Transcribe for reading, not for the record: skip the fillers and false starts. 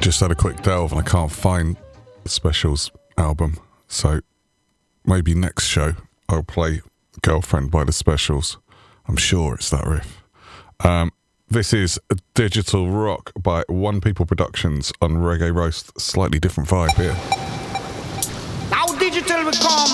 Just had a quick delve and I can't find the Specials album, so maybe next show I'll play Girlfriend by the Specials. I'm sure it's that riff. This is Digital Rock by One People Productions on Reggae Roast. Slightly different vibe here. How digital we come.